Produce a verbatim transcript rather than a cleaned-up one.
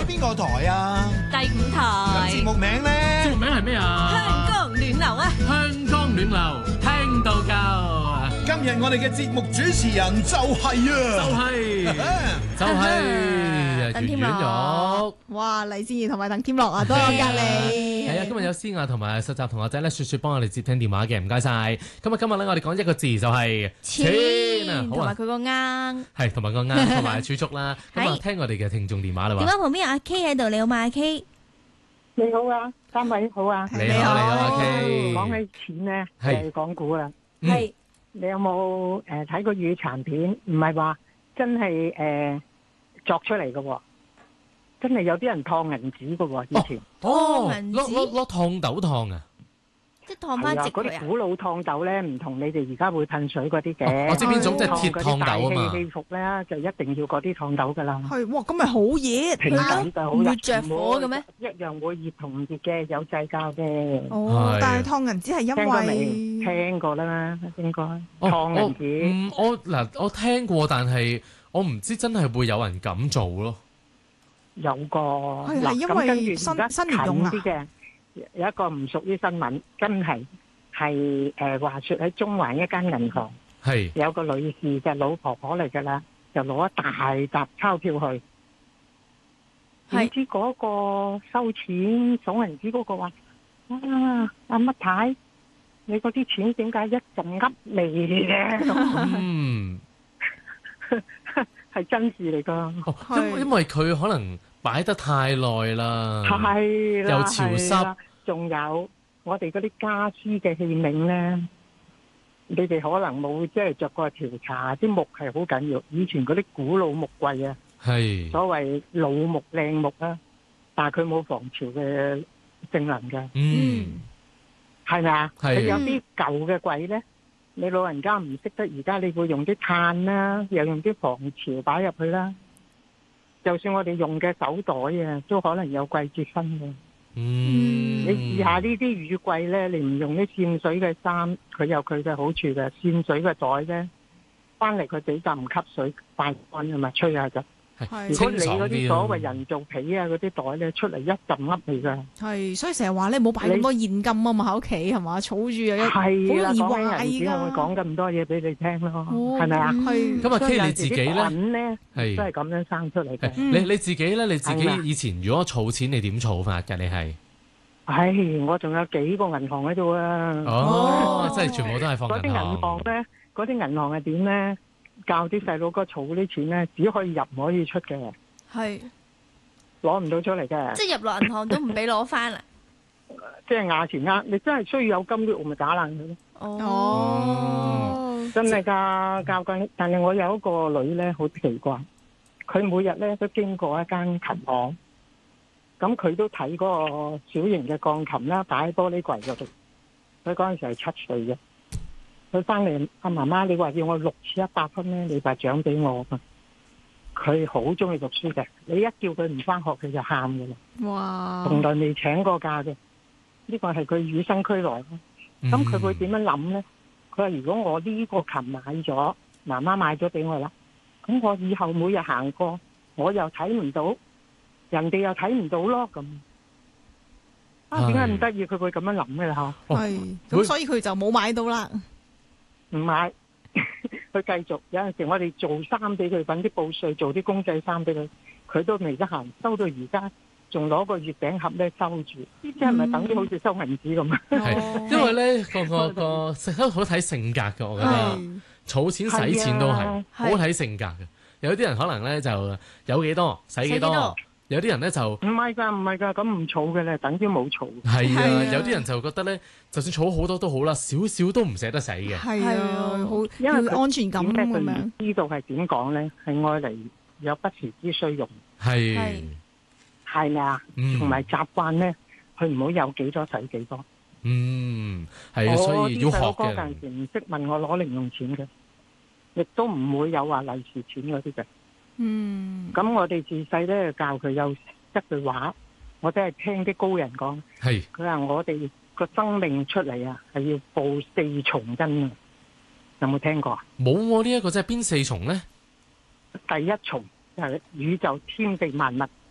邊個台啊？ 第五台。 節目名咧？ 節目名係咩啊？ 香江暖流啊！ 香江暖流，聽到夠。 今日我哋嘅節目主持人就係啊， 就係就係鄧添圓圓樂。 肉。 哇！黎志怡同埋鄧添樂啊，都喺隔離。 係啊，今日有思雅同埋實習同學仔咧，雪雪幫我哋接聽電話嘅，唔該晒。咁啊，今日咧我哋講一個字就係錢啊，好啊， 同埋佢個啱。 係同埋個啱，同埋儲蓄啦。咁啊，聽我哋嘅聽眾電話啦喎。 電話旁邊有阿 K 喺度，你好嘛阿 K？ 你好啊，三位好啊。 你好，你好阿 K。 講起錢咧， 係誒講股啦。 係。 你有冇誒睇過粵語殘片？唔係話真係誒作出嚟嘅喎，真係有啲人燙銀紙嘅喎，以前。 哦， 銀紙攞攞攞燙斗燙啊！ 即係燙翻直嗰佢啊！ 啲古老燙斗咧，唔同你哋而家會噴水嗰啲嘅。 我知邊種，即係鐵嗰啲燙斗啊嘛大氣氣服咧，就一定要嗰啲燙斗噶啦。 係哇，咁咪好熱， 平緊就好唔熱， 會着火嘅咩？ 一樣會熱同唔熱嘅，有掣教嘅。 哦係， 但係燙銀紙係因聽過未？ 為聽過啦，應該哦燙銀紙。 嗯，我嗱我聽過，但係我唔知真係會有人咁做咯。 有個係係嗱，咁因為跟住新而家新年用啊近啲嘅，有一個唔屬於新聞，真係係誒話説喺中環一間銀行係有個女士嘅老婆婆嚟㗎啦，就攞一大沓鈔票去，點係知嗰個收錢數銀紙嗰個話：啊，阿乜太，你嗰啲錢點解一陣噏味嘅？ 嗯， 係真事嚟㗎， 哦， 係因因為佢可能擺得太耐啦， 係啦， 又潮濕係啦，仲有我哋嗰啲家私嘅器皿咧，你哋可能冇即係着過調查，啲木係好緊要。以前嗰啲古老木櫃啊， 係所謂老木靚木啊，但係佢冇防潮嘅性能㗎， 嗯係咪啊？ 係佢有啲舊嘅櫃咧，你老人家唔識得，而家你會用啲炭啦，又用啲防潮擺入去啦。就算我哋用嘅手袋啊，都可能有季節分嘅。 嗯， 你試下呢啲雨季咧，你唔用啲滲水嘅衫，佢有佢嘅好處嘅。滲水嘅袋咧，翻嚟佢比較唔吸水，快乾啊嘛，吹下就。 係如果你清爽嗰啲啲咯所謂人造皮啊嗰啲袋咧，出嚟一陣噏嚟㗎。 係，所以成日話咧，唔好擺咁多現金啊嘛，喺屋企係嘛，儲住又一好係啦， 容易講壞起銀紙，我會㗎。 講咁多嘢俾你聽咯， 哦係咪啊？ 係咁啊所以 K 有你自己咧， 時啲菌咧係都係咁樣生出嚟嘅。 你你自己咧，你自己係啊以前如果儲錢，你點儲法㗎？你係唉，我仲有幾個銀行喺度啊！ 哦，即係全部都係放嗰啲銀銀行行。 咧，嗰啲銀行係點咧？教啲細佬哥儲啲錢咧，只可以入唔可以出嘅， 係， 攞唔到出嚟嘅。 即係入落銀行都唔俾攞翻啦。 即係壓錢呃，你真係需要有金嘅，我咪打爛佢咯。 哦， 真係㗎，教緊。但係我有一個女咧，好奇怪，佢每日咧都經過一間琴行，咁佢都睇嗰個小型嘅鋼琴啦，擺喺玻璃櫃嗰度。佢嗰陣時係七歲嘅，佢翻嚟阿媽媽，你話要我六次一百分咧，你把獎俾我嘛？佢好中意讀書嘅，你一叫佢唔翻學，佢就喊㗎啦， 哇， 從來未請過假嘅。呢個係佢與生俱來咯。咁佢會點樣諗咧？佢話：如果我呢個琴買咗，媽媽買咗俾我啦，咁我以後每日行過，我又睇唔到，人哋又睇唔到咯。咁啊，點解唔得意？佢會咁樣諗嘅啦嚇。 係， 會咁所以佢就冇買到啦。 唔買，佢繼續。有陣時我哋做衫俾佢，揾啲布碎做啲公仔衫俾佢，佢都未得閒，收到而家仲攞個月餅盒咧收住。呢啲係咪等於好似收銀紙咁啊？ 係，因為咧個個個食得好睇性格嘅，我覺得係儲錢使錢都係係啊好睇性格嘅。有啲人可能咧就有幾多使幾多使幾多， 有啲人咧就唔係㗎，唔係㗎，咁唔儲嘅咧，等於冇儲。 係啊， 係啊有啲人就覺得咧，就算儲好多都好啦，少少都唔捨得使嘅。 係係啊， 啊好因為佢要安全感點咁樣。 咧佢唔知道係點講咧，係愛嚟有不時之需用， 係係， 係咪啊？ 嗯同埋習慣咧，佢唔好有幾多使幾多。 嗯，係啊，所以要學我啲細佬哥嘅嗰。陣時唔識問我攞零用錢嘅，亦都唔會有話利是錢嗰啲嘅。 嗯， 咁我哋自細咧教佢有一句話，我都係聽啲高人講。 係佢話我哋個生命出嚟啊，係要報四重恩啊。有冇聽過啊？ 冇喎，呢一個即係邊四重咧？ 第一重就係宇宙天地萬物